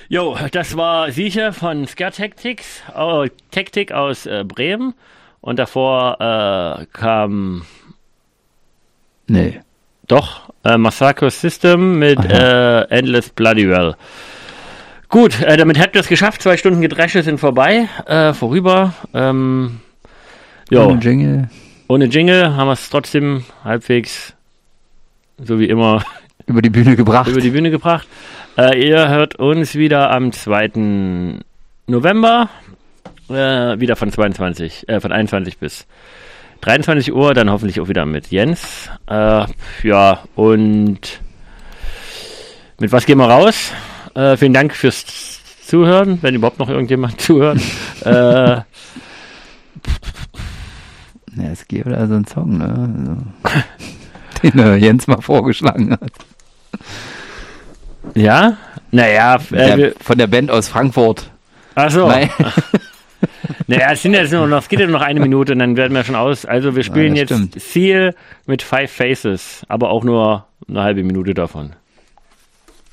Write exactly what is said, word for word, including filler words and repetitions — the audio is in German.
Jo, das war Sieche von Scare Tactics, oh, Tactic aus äh, Bremen. Und davor äh, kam... Nee. Doch, äh, Massacre System mit äh, Endless Bloody Well. Gut, äh, damit habt ihr es geschafft. Zwei Stunden Gedresche sind vorbei, äh, vorüber. Ähm, jo. Ohne Jingle. Ohne Jingle haben wir es trotzdem halbwegs, so wie immer, über die Bühne gebracht. über die Bühne gebracht. Äh, ihr hört uns wieder am zweiten November, äh, wieder von zweiundzwanzig, äh, von einundzwanzig bis dreiundzwanzig Uhr, dann hoffentlich auch wieder mit Jens. Äh, ja, und mit was gehen wir raus? Äh, vielen Dank fürs Zuhören, wenn überhaupt noch irgendjemand zuhört. äh, Ja, es gibt da so einen Song, ne? Also, den äh, Jens mal vorgeschlagen hat. Ja? Naja, äh, der, von der Band aus Frankfurt. Ach so. Nein. Naja, es sind jetzt nur noch, es geht ja nur noch eine Minute und dann werden wir schon aus. Also wir spielen Ja, jetzt stimmt. Seal mit Five Faces, aber auch nur eine halbe Minute davon.